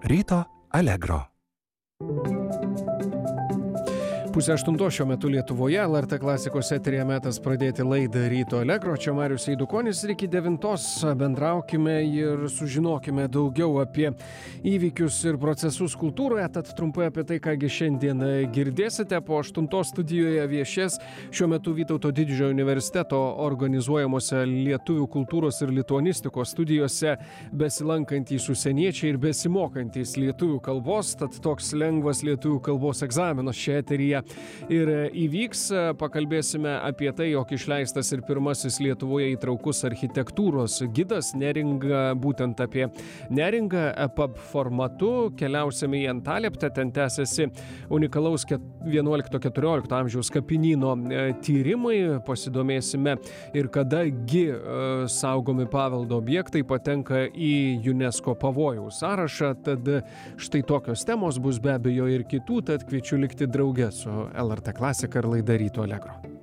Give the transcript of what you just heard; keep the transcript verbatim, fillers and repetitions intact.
Ryto Allegro. Pusė aštuntos šiuo metu Lietuvoje, L R T klasikos eteryje metas pradėti laidą Ryto Allegro. Čia Marius Eidukonis ir iki devintos bendraukime ir sužinokime daugiau apie įvykius ir procesus kultūroje. Tad trumpai apie tai, kągi šiandien girdėsite. Po aštuntos studijoje viešės šiuo metu Vytauto Didžiojo universiteto organizuojamose lietuvių kultūros ir lituanistikos studijose besilankantys užsieniečiai ir besimokantys lietuvių kalbos. Tad toks lengvas lietuvių kalbos egzaminas čia eteryje ir įvyks. Pakalbėsime apie tai, jog išleistas ir pirmasis Lietuvoje įtraukus architektūros gidas Neringa, būtent apie Neringą E P U B formatu. Keliausime į Antalieptę, ten tęsiasi unikalaus vienuolikto keturiolikto amžiaus kapinyno tyrimai. Pasidomėsime ir kadagi saugomi paveldo objektai patenka į UNESCO pavojaus sąrašą. Tad štai tokios temos bus be abejo ir kitų, tad kviečiu likti drauge su L R T klasika ir laida Ryto Allegro.